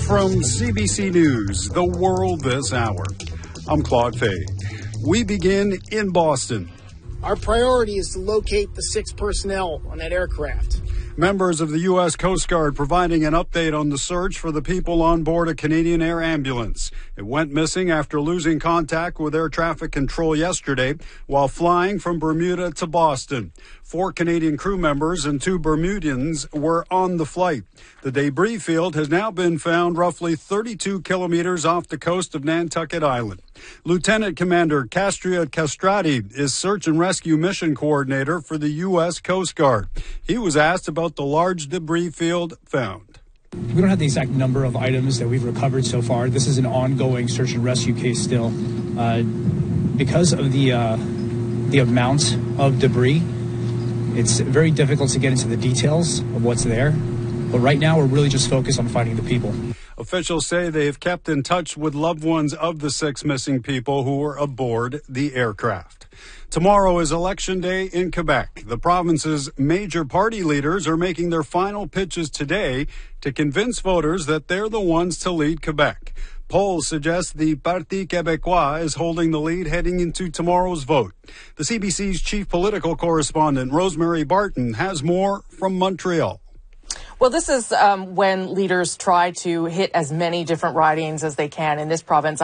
From CBC News, The World This Hour, I'm Claude Fay. We begin in Boston. Our priority is to locate the 6 personnel on that aircraft. Members of the U.S. Coast Guard providing an update on the search for the people on board a Canadian Air ambulance. It went missing after losing contact with air traffic control yesterday while flying from Bermuda to Boston. 4 Canadian crew members and 2 Bermudians were on the flight. The debris field has now been found roughly 32 kilometers off the coast of Nantucket Island. Lieutenant Commander Castria Castrati is search and rescue mission coordinator for the U.S. Coast Guard. He was asked about the large debris field found. We don't have the exact number of items that we've recovered so far. This is an ongoing search and rescue case still. Because of the amount of debris, it's very difficult to get into the details of what's there. But right now, we're really just focused on finding the people. Officials say they have kept in touch with loved ones of the 6 missing people who were aboard the aircraft. Tomorrow is Election Day in Quebec. The province's major party leaders are making their final pitches today to convince voters that they're the ones to lead Quebec. Polls suggest the Parti Québécois is holding the lead heading into tomorrow's vote. The CBC's chief political correspondent, Rosemary Barton, has more from Montreal. Well, this is when leaders try to hit as many different ridings as they can in this province.